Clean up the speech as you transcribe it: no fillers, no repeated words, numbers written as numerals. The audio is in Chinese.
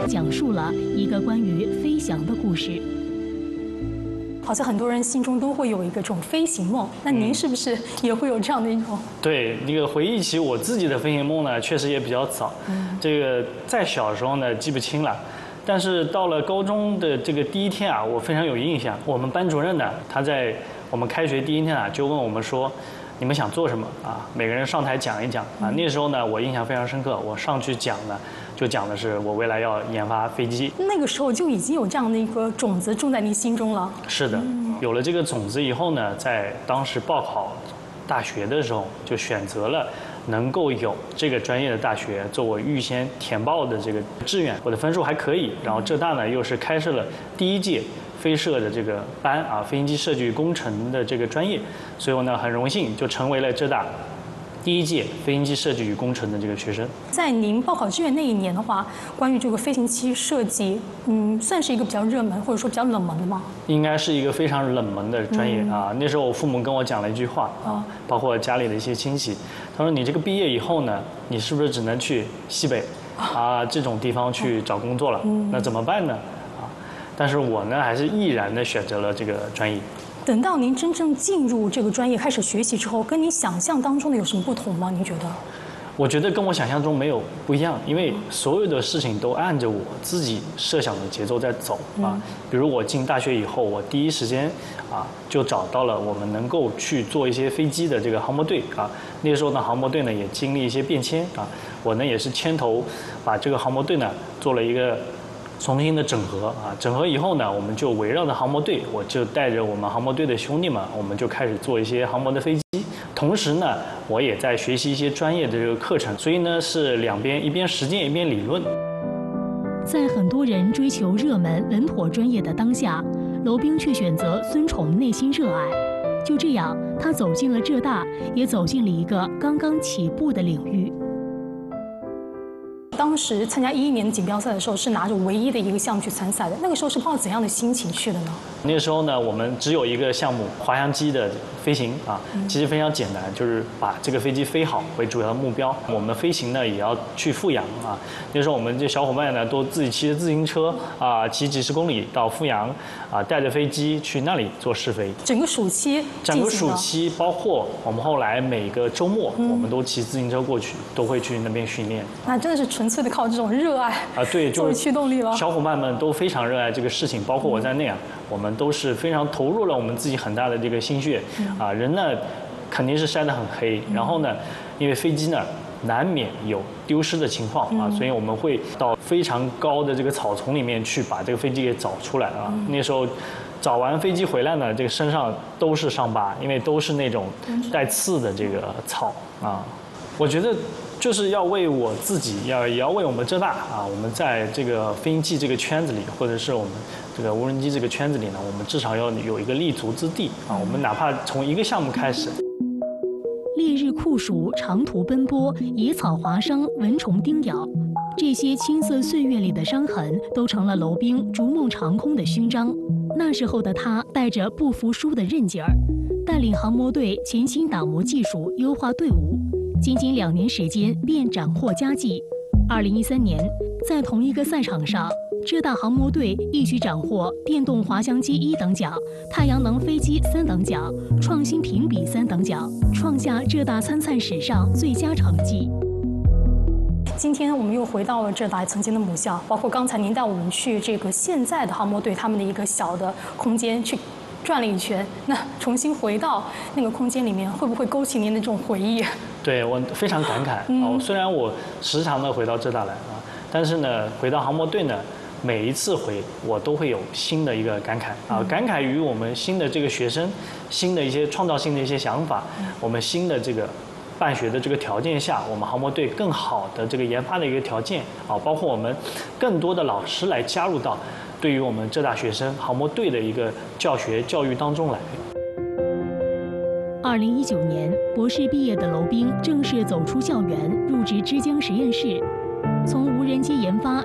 讲述了一个关于飞翔的故事。 好像很多人心中都会有一个这种飞行梦，那您是不是也会有这样的一种？ 对，那个回忆起我自己的飞行梦呢，确实也比较早。这个在小时候呢记不清了，但是到了高中的这个第一天啊，我非常有印象。我们班主任呢，他在我们开学第一天啊，就问我们说，你们想做什么啊？每个人上台讲一讲啊。那时候呢，我印象非常深刻，我上去讲呢，就讲的是我未来要研发飞机。 那个时候就已经有这样的一个种子种在你心中了。 是的，有了这个种子以后呢，在当时报考大学的时候，就选择了能够有这个专业的大学做我预先填报的这个志愿。我的分数还可以，然后浙大呢又是开设了第一届飞设的这个班啊，飞行机设计与工程的这个专业，所以我呢很荣幸就成为了浙大第一届飞行机设计与工程的这个学生。 在您报考志愿那一年的话，关于这个飞行机设计，算是一个比较热门或者说比较冷门的吗？ 应该是一个非常冷门的专业啊。那时候我父母跟我讲了一句话啊，包括家里的一些亲戚，他说你这个毕业以后呢，你是不是只能去西北啊这种地方去找工作了？那怎么办呢？啊，但是我呢还是毅然的选择了这个专业。 等到您真正进入这个专业开始学习之后，跟您想象当中的有什么不同吗？您觉得？ 我觉得跟我想象中没有不一样，因为所有的事情都按着我自己设想的节奏在走啊。比如我进大学以后，我第一时间啊就找到了我们能够去做一些飞机的这个航模队啊。那个时候呢，航模队呢也经历一些变迁啊，我呢也是牵头把这个航模队呢做了一个重新的整合啊，整合以后呢，我们就围绕着航模队，我就带着我们航模队的兄弟们，我们就开始做一些航模的飞机。同时呢，我也在学习一些专业的这个课程，所以呢是两边一边实践一边理论。 在很多人追求热门稳妥专业的当下，娄彬却选择遵从内心热爱。就这样，他走进了浙大，也走进了一个刚刚起步的领域。 当时参加2011年的锦标赛的时候，是拿着唯一的一个项目去参赛的。那个时候是抱着怎样的心情去的呢？ 那个时候呢，我们只有一个项目，滑翔机的飞行啊，其实非常简单，就是把这个飞机飞好为主要的目标。我们飞行呢也要去富阳啊。那时候我们这小伙伴呢都自己骑着自行车啊，骑几十公里到富阳啊，带着飞机去那里做试飞。 整个暑期， 整个暑期包括我们后来每个周末，我们都骑自行车过去，都会去那边训练。 那真的是纯粹的靠这种热爱啊，对， 作为驱动力了。 小伙伴们都非常热爱这个事情，包括我在内啊，我们都是非常投入了我们自己很大的这个心血啊。人呢肯定是晒得很黑，然后呢，因为飞机呢难免有丢失的情况啊，所以我们会到非常高的这个草丛里面去把这个飞机给找出来啊。那时候找完飞机回来呢，这个身上都是伤疤，因为都是那种带刺的这个草啊。我觉得就是要为我自己，也要为我们浙大啊，我们在这个飞行器这个圈子里，或者是我们这个无人机这个圈子里呢，我们至少要有一个立足之地啊。我们哪怕从一个项目开始。 烈日酷暑，长途奔波，野草划伤，蚊虫叮咬，这些青涩岁月里的伤痕，都成了娄彬逐梦长空的勋章。那时候的他带着不服输的韧劲儿，带领航模队潜心打磨技术，优化队伍。仅仅2年时间便斩获佳绩。2013年，在同一个赛场上，浙大航模队一举斩获电动滑翔机1等奖、太阳能飞机3等奖、创新评比3等奖，创下浙大参赛史上最佳成绩。 今天我们又回到了浙大曾经的母校，包括刚才您带我们去这个现在的航模队他们的一个小的空间去转了一圈，那重新回到那个空间里面，会不会勾起您的这种回忆？ 对，我非常感慨啊！虽然我时常的回到浙大来啊，但是呢，回到航模队呢，每一次回我都会有新的一个感慨啊，感慨于我们新的这个学生，新的一些创造性的一些想法，我们新的这个办学的这个条件下，我们航模队更好的这个研发的一个条件啊，包括我们更多的老师来加入到对于我们浙大学生航模队的一个教学教育当中来。 2019年，博士毕业的娄彬正式走出校园，入职之江实验室。从无人机研发